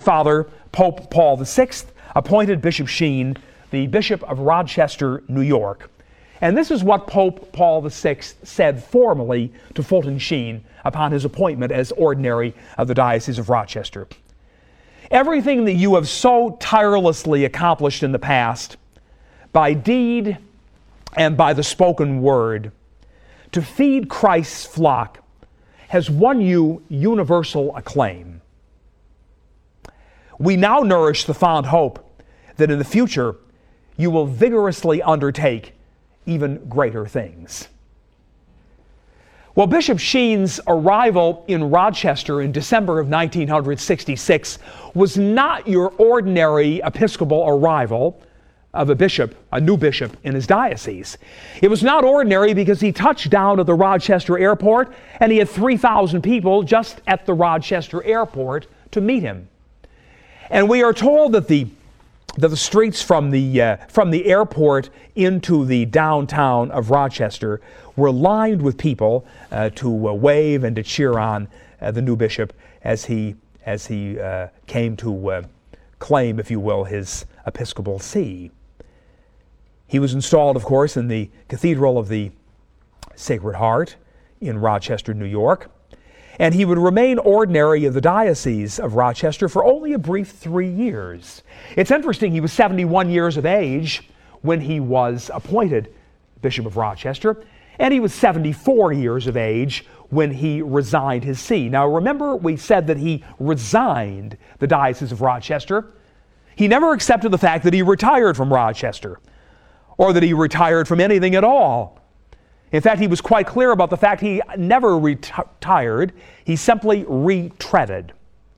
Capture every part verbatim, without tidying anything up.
Father, Pope Paul the Sixth, appointed Bishop Sheen the Bishop of Rochester, New York. And this is what Pope Paul the Sixth said formally to Fulton Sheen upon his appointment as ordinary of the Diocese of Rochester. Everything that you have so tirelessly accomplished in the past, by deed and by the spoken word, to feed Christ's flock, has won you universal acclaim. We now nourish the fond hope that in the future you will vigorously undertake even greater things. Well, Bishop Sheen's arrival in Rochester in December of nineteen sixty-six was not your ordinary Episcopal arrival of a bishop, a new bishop in his diocese. It was not ordinary because he touched down at the Rochester airport and he had three thousand people just at the Rochester airport to meet him. And we are told that the that the streets from the uh, from the airport into the downtown of Rochester were lined with people uh, to uh, wave and to cheer on uh, the new bishop as he as he uh, came to uh, claim, if you will, his episcopal see. He was installed, of course, in the Cathedral of the Sacred Heart in Rochester, New York. And he would remain ordinary of the Diocese of Rochester for only a brief three years. It's interesting, he was seventy-one years of age when he was appointed Bishop of Rochester, and he was seventy-four years of age when he resigned his see. Now remember, we said that he resigned the Diocese of Rochester. He never accepted the fact that he retired from Rochester, or that he retired from anything at all. In fact, he was quite clear about the fact he never retired. He simply retreaded.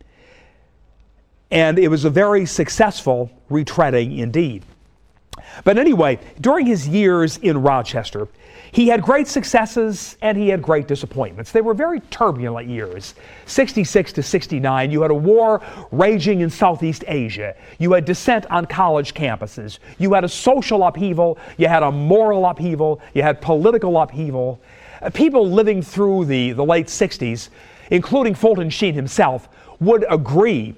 And it was a very successful retreading indeed. But anyway, during his years in Rochester, he had great successes and he had great disappointments. They were very turbulent years. sixty-six to sixty-nine, you had a war raging in Southeast Asia. You had dissent on college campuses. You had a social upheaval. You had a moral upheaval. You had political upheaval. Uh, people living through the, the late sixties, including Fulton Sheen himself, would agree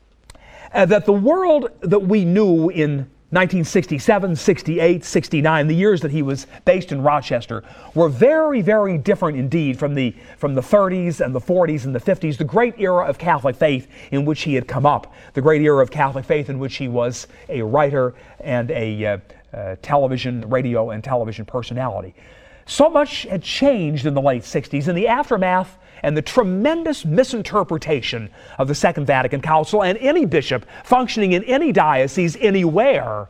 uh, that the world that we knew in nineteen sixty-seven, sixty-eight, sixty-nine, the years that he was based in Rochester, were very, very different indeed from the from the thirties and the forties and the fifties, the great era of Catholic faith in which he had come up, the great era of Catholic faith in which he was a writer and a uh, uh, television, radio and television personality. So much had changed in the late sixties in the aftermath and the tremendous misinterpretation of the Second Vatican Council, and any bishop functioning in any diocese anywhere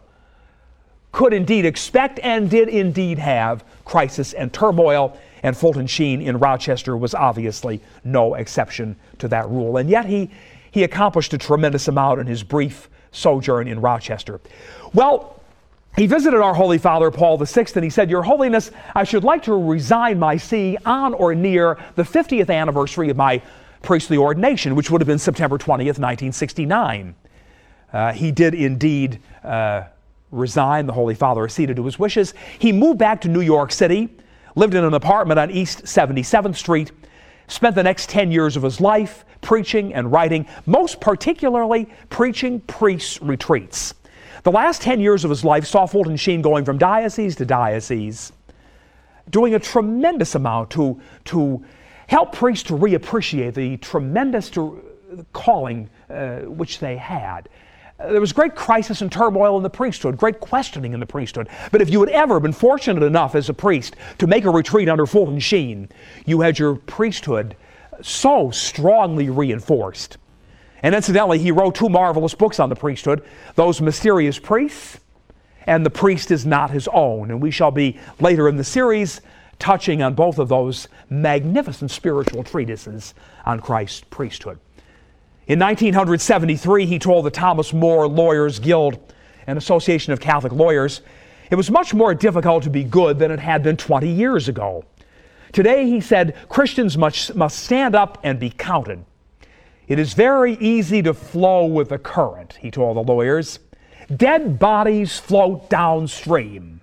could indeed expect and did indeed have crisis and turmoil, and Fulton Sheen in Rochester was obviously no exception to that rule. And yet he, he accomplished a tremendous amount in his brief sojourn in Rochester. Well, he visited our Holy Father, Paul the Sixth, and he said, "Your Holiness, I should like to resign my see on or near the fiftieth anniversary of my priestly ordination," which would have been September twentieth, nineteen sixty-nine. Uh, he did indeed uh, resign. The Holy Father acceded to his wishes. He moved back to New York City, lived in an apartment on East seventy-seventh Street, spent the next ten years of his life preaching and writing, most particularly preaching priests' retreats. The last ten years of his life saw Fulton Sheen going from diocese to diocese, doing a tremendous amount to, to help priests to reappreciate the tremendous to, calling uh, which they had. Uh, there was great crisis and turmoil in the priesthood, great questioning in the priesthood. But if you had ever been fortunate enough as a priest to make a retreat under Fulton Sheen, you had your priesthood so strongly reinforced. And incidentally, he wrote two marvelous books on the priesthood, Those Mysterious Priests and The Priest Is Not His Own. And we shall be, later in the series, touching on both of those magnificent spiritual treatises on Christ's priesthood. In nineteen seventy-three, he told the Thomas More Lawyers Guild, an association of Catholic lawyers, it was much more difficult to be good than it had been twenty years ago. Today, he said, Christians must, must stand up and be counted. It is very easy to flow with the current, he told the lawyers. Dead bodies float downstream.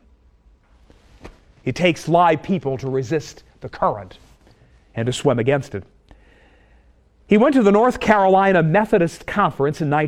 It takes live people to resist the current and to swim against it. He went to the North Carolina Methodist Conference in nineteen